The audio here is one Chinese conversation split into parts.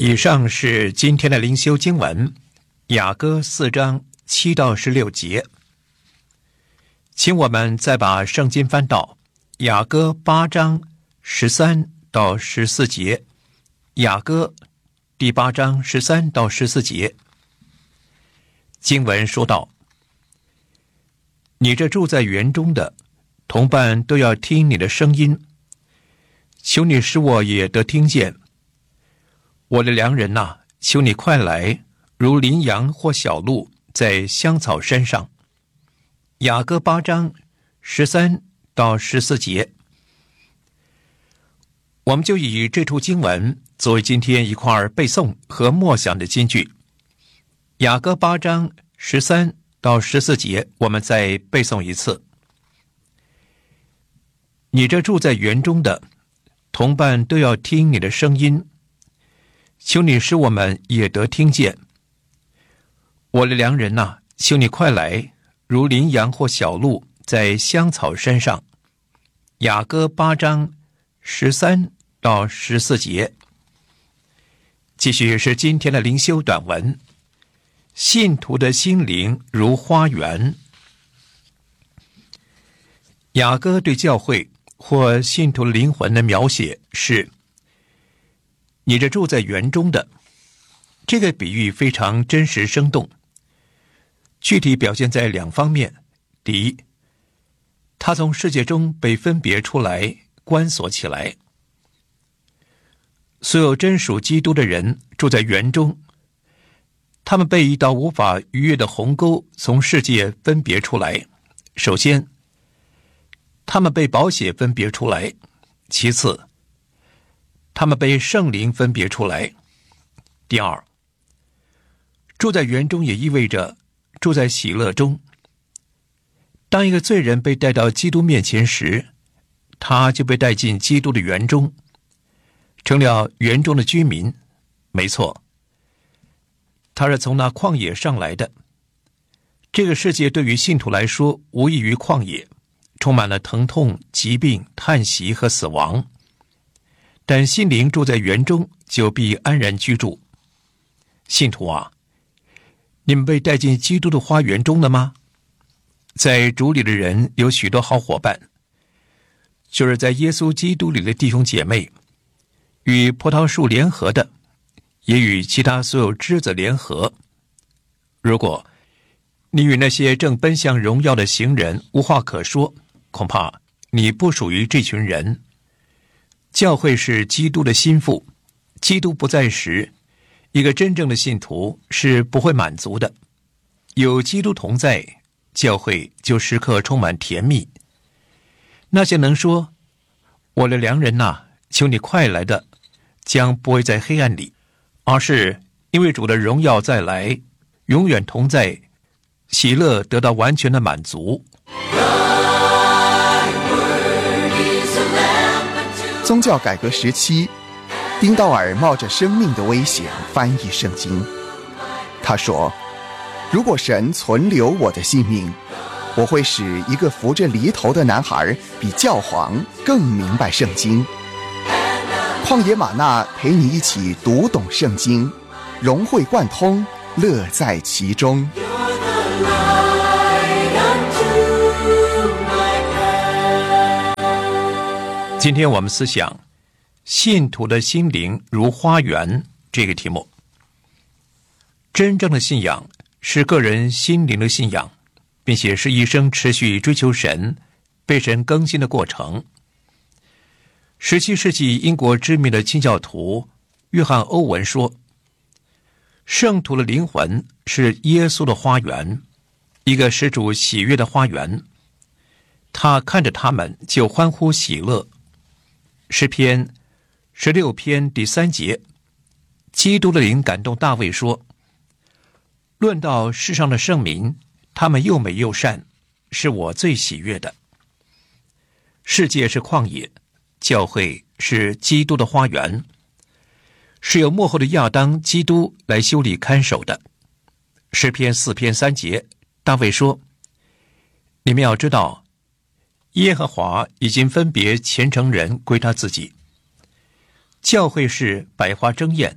以上是今天的灵修经文，雅歌4章7到16节。请我们再把圣经翻到雅歌8章13到14节，雅歌第8章13到14节。经文说道：你这住在园中的同伴都要听你的声音，求你使我也得听见。我的良人哪，求你快来，如羚羊或小鹿在香草山上。雅歌8章13到14节。我们就以这处经文作为今天一块背诵和默想的金句。雅歌8章13到14节，我们再背诵一次。你这住在园中的同伴都要听你的声音，求你使我们也得听见。我的良人哪，求你快来，如羚羊或小鹿在香草山上。雅歌8章13到14节。继续是今天的灵修短文，信徒的心灵如花园。雅歌对教会或信徒的灵魂的描写是：你这住在园中的。这个比喻非常真实生动，具体表现在2方面。第一，他从世界中被分别出来，关锁起来。所有真属基督的人住在园中，他们被一道无法逾越的鸿沟从世界分别出来。首先，他们被宝血分别出来；其次，他们被圣灵分别出来。第二，住在园中也意味着住在喜乐中。当一个罪人被带到基督面前时，他就被带进基督的园中，成了园中的居民。没错，他是从那旷野上来的。这个世界对于信徒来说无异于旷野，充满了疼痛、疾病、叹息和死亡。但心灵住在园中，就必安然居住。信徒啊，你们被带进基督的花园中了吗？在主里的人有许多好伙伴，就是在耶稣基督里的弟兄姐妹。与葡萄树联合的，也与其他所有枝子联合。如果你与那些正奔向荣耀的行人无话可说，恐怕你不属于这群人。教会是基督的心腹，基督不在时，一个真正的信徒是不会满足的。有基督同在，教会就时刻充满甜蜜。那些能说我的良人哪，求你快来的，将不会在黑暗里，而是因为主的荣耀再来，永远同在，喜乐得到完全的满足。 宗教改革时期，丁道尔冒着生命的危险翻译圣经。他说，如果神存留我的性命，我会使一个扶着犁头的男孩比教皇更明白圣经。旷野玛纳陪你一起读懂圣经，融会贯通，乐在其中。 今天我们思想信徒的心灵如花园这个题目。真正的信仰是个人心灵的信仰，并且是一生持续追求神、被神更新的过程。17世纪英国知名的清教徒约翰·欧文说，圣徒的灵魂是耶稣的花园，一个使主喜悦的花园。他看着他们就欢呼喜乐。诗篇16篇第3节，基督的灵感动大卫说，论到世上的圣民，他们又美又善，是我最喜悦的。世界是旷野，教会是基督的花园，是由末后的亚当基督来修理看守的。诗篇4篇3节，大卫说，你们要知道，耶和华已经分别虔诚人归他自己。教会是百花争艳，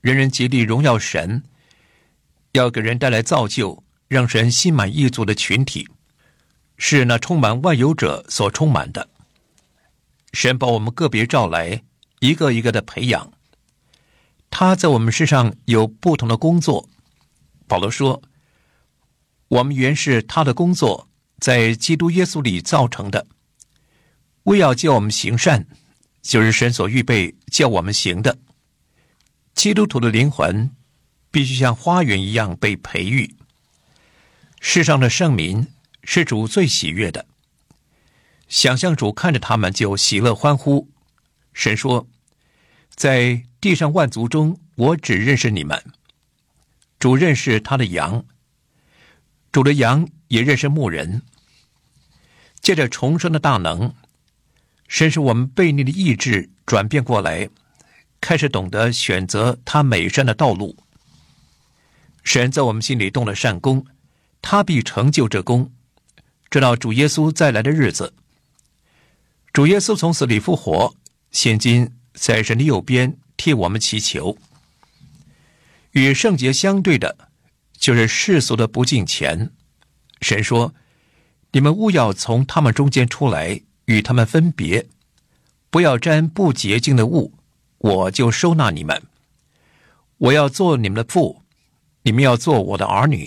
人人竭力荣耀神，要给人带来造就，让神心满意足的群体，是那充满万有者所充满的。神把我们个别召来，一个一个的培养。他在我们身上有不同的工作。保罗说，我们原是他的工作，在基督耶稣里造成的，为要叫我们行善，就是神所预备叫我们行的。基督徒的灵魂必须像花园一样被培育。世上的圣民是主最喜悦的，想象主看着他们就喜乐欢呼。神说，在地上万族中，我只认识你们。主认识他的羊，主的羊也认识牧人。借着重生的大能，神使我们悖逆的意志转变过来，开始懂得选择他美善的道路。神在我们心里动了善功，他必成就这功，直到主耶稣再来的日子。主耶稣从死里复活，现今在神的右边替我们祈求。与圣洁相对的，就是世俗的不敬虔。神说，你们务要从他们中间出来，与他们分别，不要沾不洁净的物，我就收纳你们。我要做你们的父，你们要做我的儿女。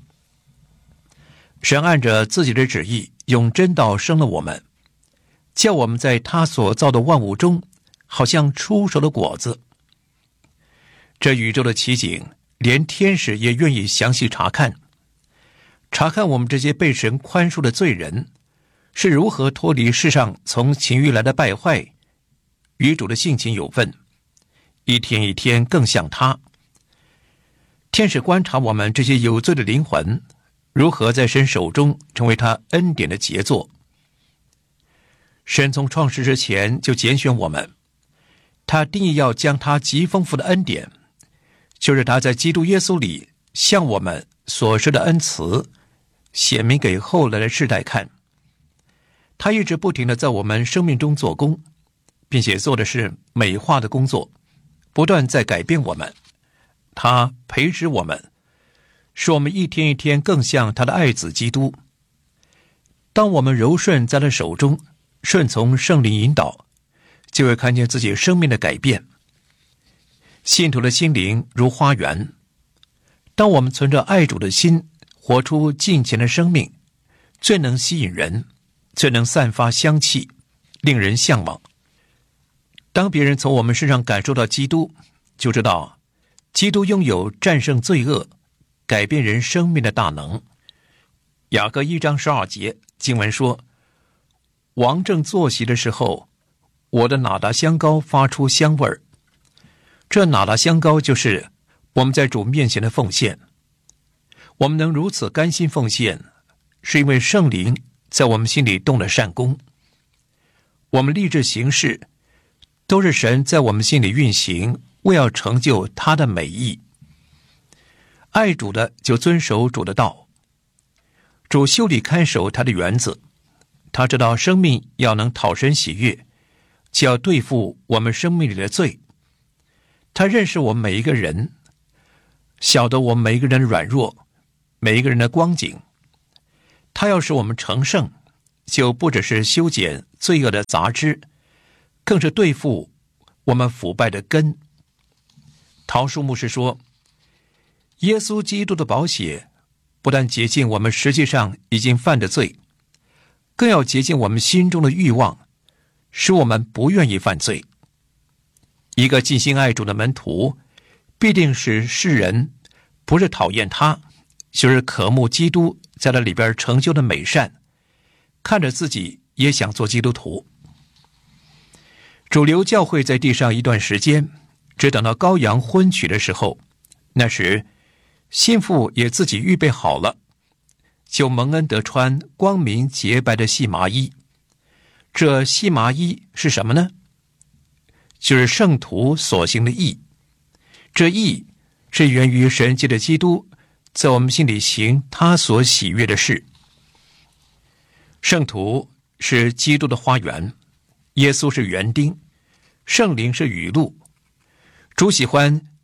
神按着自己的旨意，用真道生了我们，叫我们在他所造的万物中，好像出熟的果子。这宇宙的奇景，连天使也愿意详细查看我们这些被神宽恕的罪人是如何脱离世上从情欲来的败坏，与主的性情有份，一天一天更像他。天使观察我们这些有罪的灵魂，如何在神手中成为他恩典的杰作。神从创世之前就拣选我们，他定义要将他极丰富的恩典，就是他在基督耶稣里向我们所施的恩慈，显明给后来的世代看。他一直不停地在我们生命中做工，并且做的是美化的工作，不断在改变我们。他培植我们，使我们一天一天更像他的爱子基督。当我们柔顺在他手中，顺从圣灵引导，就会看见自己生命的改变。信徒的心灵如花园，当我们存着爱主的心，活出敬虔的生命，最能吸引人，最能散发香气，令人向往。当别人从我们身上感受到基督，就知道基督拥有战胜罪恶、改变人生命的大能。雅各1章12节经文说，王正坐席的时候，我的哪达香膏发出香味儿。这哪达香膏就是我们在主面前的奉献。我们能如此甘心奉献，是因为圣灵在我们心里动了善功。我们立志行事，都是神在我们心里运行，为要成就他的美意。爱主的就遵守主的道。主修理看守他的园子，他知道生命要能讨神喜悦，就要对付我们生命里的罪。他认识我们每一个人，晓得我们每一个人的软弱，每一个人的光景。他要使我们成圣，就不只是修剪罪恶的杂枝，更是对付我们腐败的根。陶树牧师说，耶稣基督的宝血不但洁净我们实际上已经犯的罪，更要洁净我们心中的欲望，使我们不愿意犯罪。一个尽心爱主的门徒，必定使世人不是讨厌他，就是渴慕基督在他里边成就的美善，看着自己也想做基督徒。主流教会在地上一段时间，只等到羔羊婚娶的时候，那时新妇也自己预备好了，就蒙恩得穿光明洁白的细麻衣。这细麻衣是什么呢？就是圣徒所行的义。这义是源于神藉着基督在我们心里行他所喜悦的事。圣徒是基督的花园，耶稣是园丁，圣灵是雨露。主喜欢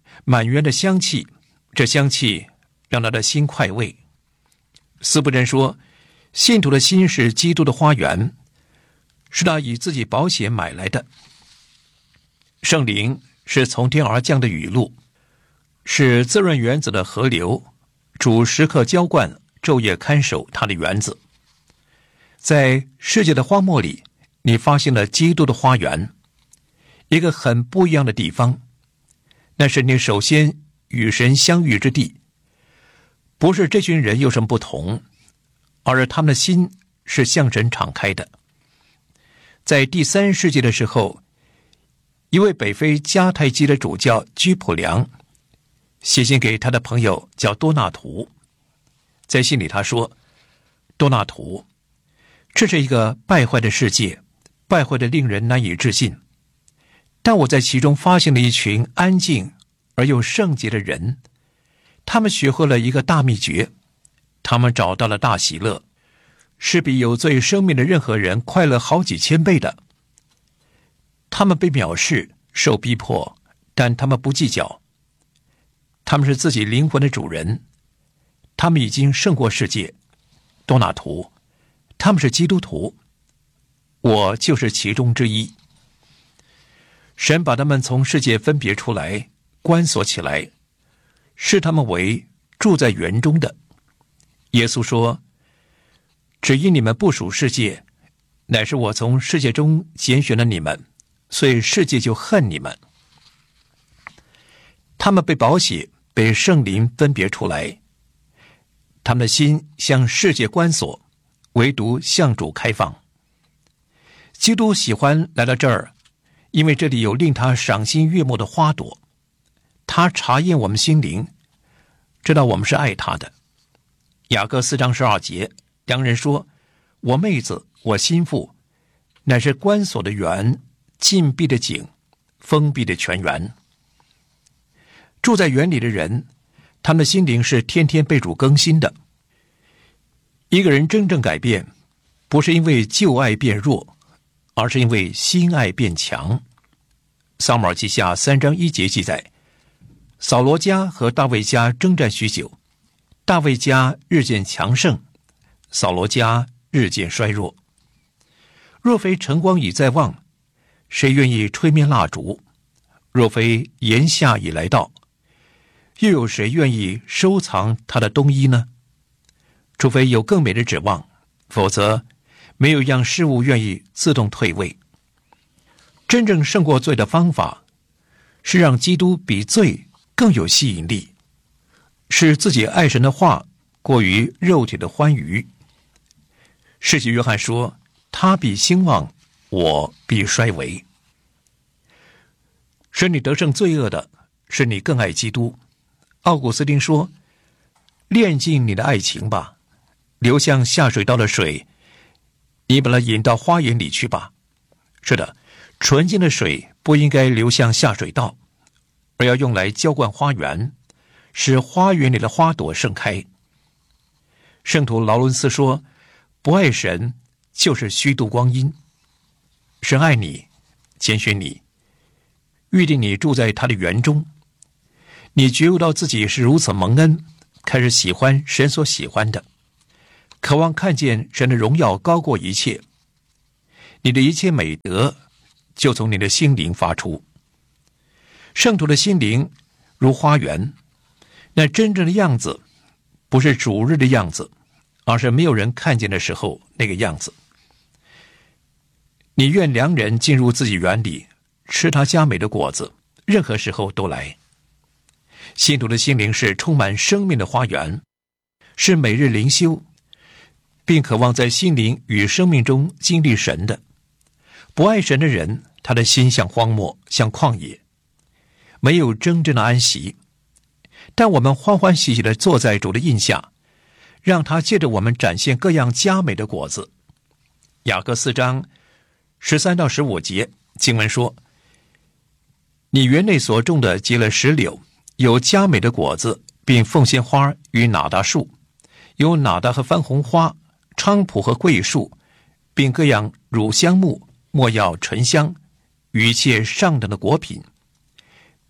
满园的香气，这香气让他的心快慰。斯布真说，信徒的心是基督的花园，是他以自己宝血买来的。圣灵是从天而降的雨露，是滋润园子的河流，主时刻浇灌，昼夜看守他的园子。在世界的荒漠里，你发现了基督的花园，一个很不一样的地方。那是你首先与神相遇之地。不是这群人有什么不同，而是他们的心是向神敞开的。在第3世纪的时候，一位北非迦太基的主教居普良写信给他的朋友叫多纳图。在信里他说，多纳图，这是一个败坏的世界，败坏的令人难以置信，但我在其中发现了一群安静而又圣洁的人，他们学会了一个大秘诀，他们找到了大喜乐，是比有罪生命的任何人快乐好几千倍的。他们被藐视，受逼迫，但他们不计较。他们是自己灵魂的主人，他们已经胜过世界。多纳图，他们是基督徒，我就是其中之一。神把他们从世界分别出来，关锁起来，视他们为住在园中的。耶稣说，只因你们不属世界，乃是我从世界中拣选了你们，所以世界就恨你们。他们被宝血，被圣灵分别出来，他们的心向世界关锁，唯独向主开放。基督喜欢来到这儿，因为这里有令他赏心悦目的花朵。他查验我们心灵，知道我们是爱他的。雅各4章12节，良人说，我妹子，我心腹，乃是关锁的园，禁闭的井，封闭的泉源。住在园里的人，他们的心灵是天天被主更新的。一个人真正改变，不是因为旧爱变弱，而是因为新爱变强。撒母耳记下3章1节记载，扫罗家和大卫家征战许久，大卫家日渐强盛，扫罗家日渐衰弱。若非晨光已在望，谁愿意吹灭蜡烛？若非炎夏已来到，又有谁愿意收藏他的冬衣呢？除非有更美的指望，否则没有一样事物愿意自动退位。真正胜过罪的方法，是让基督比罪更有吸引力，是自己爱神的话过于肉体的欢愉。世纪约翰说，他必兴旺，我必衰微。使你得胜罪恶的，是你更爱基督。奥古斯丁说，炼尽你的爱情吧，流向下水道的水，你把它引到花园里去吧。是的，纯净的水不应该流向下水道，而要用来浇灌花园，使花园里的花朵盛开。圣徒劳伦斯说，不爱神就是虚度光阴。神爱你，拣选你，预定你住在他的园中。你觉悟到自己是如此蒙恩，开始喜欢神所喜欢的，渴望看见神的荣耀高过一切。你的一切美德就从你的心灵发出。圣徒的心灵如花园，那真正的样子不是主日的样子，而是没有人看见的时候那个样子。你愿良人进入自己园里，吃他佳美的果子，任何时候都来。信徒的心灵是充满生命的花园，是每日灵修，并渴望在心灵与生命中经历神的。不爱神的人，他的心像荒漠，像旷野，没有真正的安息。但我们欢欢喜喜地坐在主的印下，让他借着我们展现各样佳美的果子。雅各4章13到15节经文说，你园内所种的结了石榴，有佳美的果子，并凤仙花与哪达树，有哪达和番红花、菖蒲和桂树，并各样乳香木、没药醇香与一切上等的果品。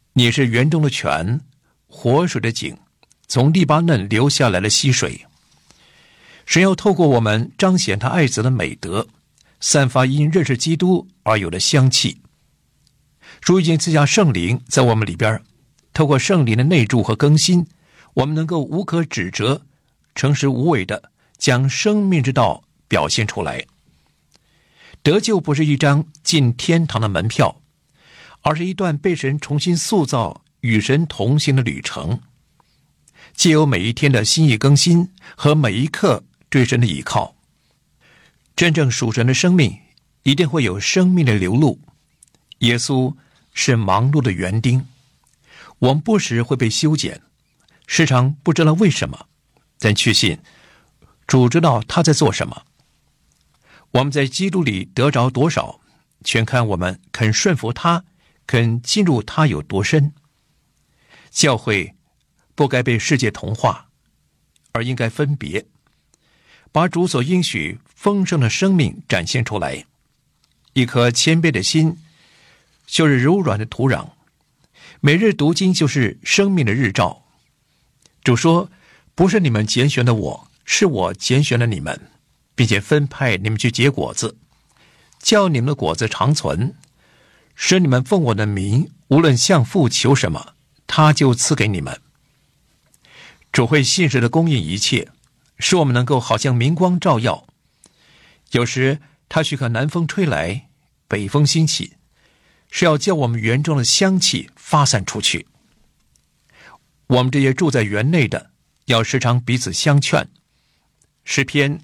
你是园中的泉，活水的井，从利巴嫩流下来的溪水。神要透过我们彰显他爱子的美德，散发因认识基督而有的香气。主已经赐下圣灵在我们里边，透过圣灵的内住和更新，我们能够无可指责、诚实无伪的将生命之道表现出来。得救不是一张进天堂的门票，而是一段被神重新塑造、与神同行的旅程。藉由每一天的心意更新和每一刻对神的倚靠，真正属神的生命一定会有生命的流露。耶稣是忙碌的园丁，我们不时会被修剪，时常不知道为什么，但确信主知道他在做什么。我们在基督里得着多少，全看我们肯顺服他，肯进入他有多深。教会不该被世界同化，而应该分别，把主所应许丰盛的生命展现出来。一颗谦卑的心就是柔软的土壤，每日读经就是生命的日照。主说，不是你们拣选的我，是我拣选了你们，并且分派你们去结果子，叫你们的果子长存，使你们奉我的名，无论向父求什么，他就赐给你们。主会信实的供应一切，使我们能够好像明光照耀。有时他许可南风吹来，北风兴起，是要叫我们园中的香气发散出去。我们这些住在园内的，要时常彼此相劝。诗篇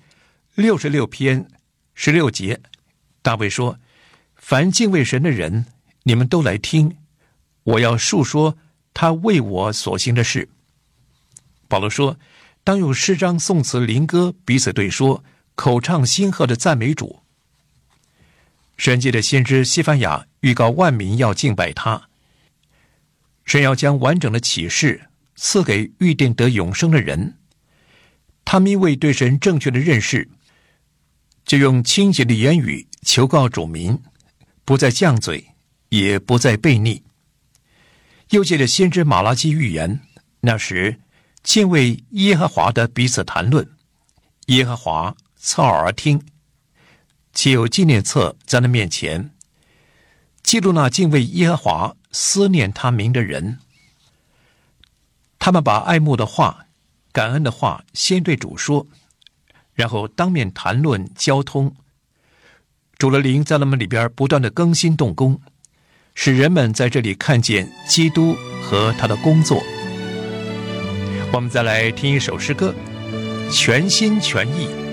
66篇16节，大卫说，凡敬畏神的人，你们都来听，我要述说他为我所行的事。保罗说，当用诗章、颂词、灵歌彼此对说，口唱心和的赞美主。神界的先知西番雅预告万民要敬拜他。神要将完整的启示赐给预定得永生的人，他们因为对神正确的认识，就用清洁的言语求告主民，不再犟嘴，也不再悖逆。又借着先知马拉基预言，那时敬畏耶和华的彼此谈论，耶和华侧耳而听，且有纪念册在那面前，记录那敬畏耶和华、思念他名的人。他们把爱慕的话、感恩的话先对主说，然后当面谈论交通。主的灵在他们里边不断的更新动工，使人们在这里看见基督和他的工作。我们再来听一首诗歌，全心全意